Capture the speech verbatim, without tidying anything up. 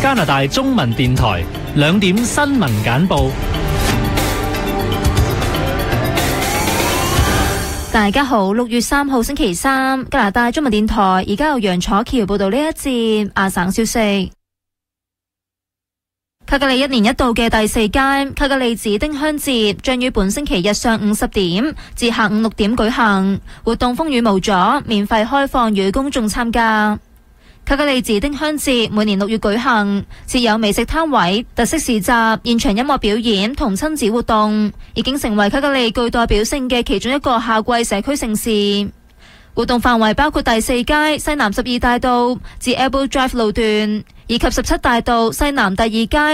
加拿大中文電台兩點新聞簡報。 大家好，六月三號星期三，加拿大中文電台而家由楊楚橋報道呢一節亞省消息。卡加利一年一度嘅第四屆卡加利紫丁香節將於本星期日上午十點至下午六點舉行，活動風雨無阻，免費開放予公眾參加。卡加利紫丁香節每年六月舉行，設有美食攤位、特色市集、現場音樂表演同親子活動，已經成為卡加利具代表性嘅其中一個夏季社區盛事。活動範圍包括第四街西南十二大道至 Elbow Drive 路段，以及十七大道西南第二街